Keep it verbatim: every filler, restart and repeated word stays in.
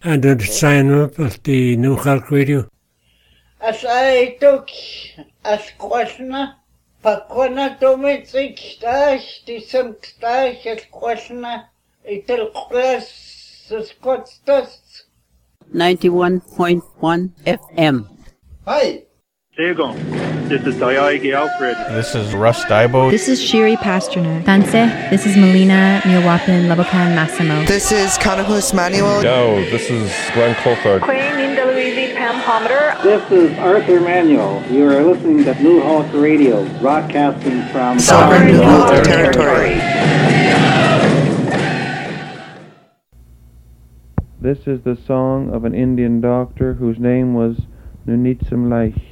and to sign up at the New Cork Radio. As I took as questioner, Pakwana Domitric Stash, the some Stash as questioner, it'll press the Scots dust. ninety-one point one F M. Hi. There you go. This is Dayagi Alfred. This is Russ Daibo. This is Shiri Pasternak. Tanse. This is Melina Miawapin Labokan Massimo. This is Kanahus Manuel. Yo, this is Glenn Colford. Queen Linda Louise Pam Hometer. This is Arthur Manuel. You are listening to New Hulk Radio, broadcasting from Sovereign New Hulk territory. This is the song of an Indian doctor whose name was Nunitsum Laich.